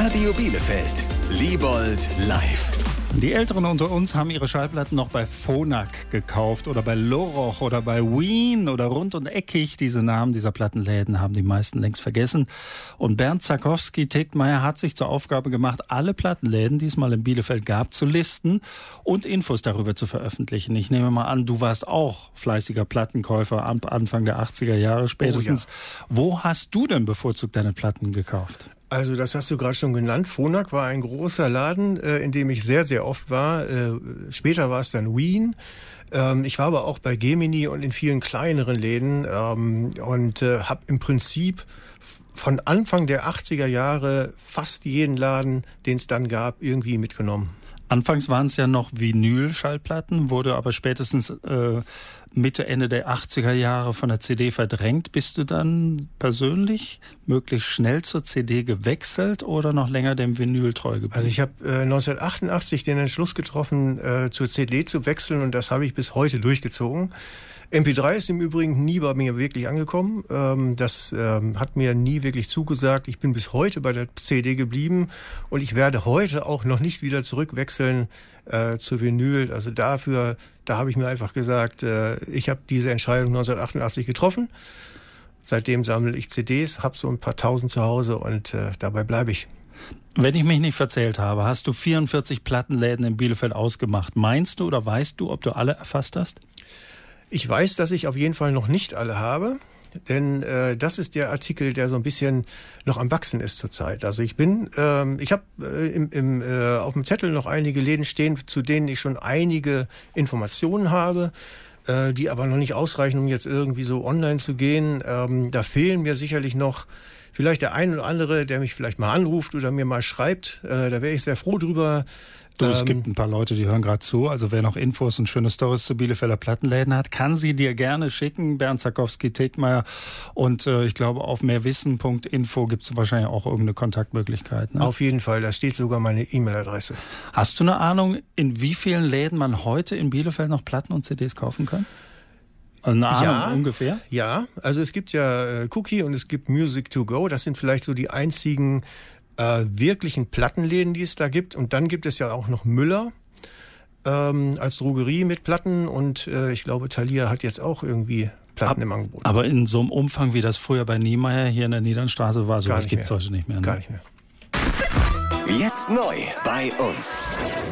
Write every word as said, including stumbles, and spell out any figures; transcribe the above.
Radio Bielefeld. Liebold live. Die Älteren unter uns haben ihre Schallplatten noch bei Phonak gekauft oder bei Loroch oder bei Wien oder Rund und Eckig. Diese Namen dieser Plattenläden haben die meisten längst vergessen. Und Bernd Zakowski-Tegtmeier hat sich zur Aufgabe gemacht, alle Plattenläden, die es mal in Bielefeld gab, zu listen und Infos darüber zu veröffentlichen. Ich nehme mal an, du warst auch fleißiger Plattenkäufer Anfang der achtziger Jahre spätestens. Oh ja. Wo hast du denn bevorzugt deine Platten gekauft? Also das hast du gerade schon genannt. Phonak war ein großer Laden, äh, in dem ich sehr, sehr oft war. Äh, später war es dann Wien. Ähm, ich war aber auch bei Gemini und in vielen kleineren Läden ähm, und äh, habe im Prinzip von Anfang der achtziger Jahre fast jeden Laden, den es dann gab, irgendwie mitgenommen. Anfangs waren es ja noch Vinyl-Schallplatten, wurde aber spätestens äh, Mitte, Ende der achtziger Jahre von der C D verdrängt. Bist du dann persönlich möglichst schnell zur C D gewechselt oder noch länger dem Vinyl treu geblieben? Also ich habe äh, neunzehnhundertachtundachtzig den Entschluss getroffen, äh, zur C D zu wechseln und das habe ich bis heute durchgezogen. M P drei ist im Übrigen nie bei mir wirklich angekommen. Ähm, das ähm, hat mir nie wirklich zugesagt. Ich bin bis heute bei der C D geblieben und ich werde heute auch noch nicht wieder zurückwechseln äh, zu Vinyl. Also dafür, da habe ich mir einfach gesagt, äh, ich habe diese Entscheidung neunzehnhundertachtundachtzig getroffen. Seitdem sammle ich C Ds, habe so ein paar tausend zu Hause und äh, dabei bleibe ich. Wenn ich mich nicht verzählt habe, hast du vierundvierzig Plattenläden in Bielefeld ausgemacht. Meinst du oder weißt du, ob du alle erfasst hast? Ich weiß, dass ich auf jeden Fall noch nicht alle habe, denn äh, das ist der Artikel, der so ein bisschen noch am Wachsen ist zurzeit. Also ich bin, ähm, ich habe äh, im, im, äh, auf dem Zettel noch einige Läden stehen, zu denen ich schon einige Informationen habe, äh, die aber noch nicht ausreichen, um jetzt irgendwie so online zu gehen. Ähm, da fehlen mir sicherlich noch vielleicht der ein oder andere, der mich vielleicht mal anruft oder mir mal schreibt. Äh, da wäre ich sehr froh drüber. Du, es gibt ein paar Leute, die hören gerade zu. Also wer noch Infos und schöne Stories zu Bielefelder Plattenläden hat, kann sie dir gerne schicken. Bernd Zakowski-Tegtmeier. Und äh, ich glaube, auf mehrwissen punkt info gibt es wahrscheinlich auch irgendeine Kontaktmöglichkeit. Ne? Auf jeden Fall, da steht sogar meine E-Mail-Adresse. Hast du eine Ahnung, in wie vielen Läden man heute in Bielefeld noch Platten und C Ds kaufen kann? Eine Ahnung ja, ungefähr? Ja, also es gibt ja äh, Cookie und es gibt Music to Go. Das sind vielleicht so die einzigen Äh, wirklichen Plattenläden, die es da gibt. Und dann gibt es ja auch noch Müller ähm, als Drogerie mit Platten. Und äh, ich glaube, Thalia hat jetzt auch irgendwie Platten Ab, im Angebot. Aber in so einem Umfang, wie das früher bei Niemeyer hier in der Niedernstraße war, sowas gibt es heute nicht mehr. Ne? Gar nicht mehr. Jetzt neu bei uns.